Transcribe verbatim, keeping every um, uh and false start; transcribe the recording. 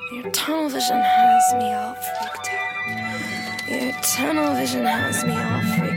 Your tunnel vision has me all freaked out. Your tunnel vision has me all freaked out.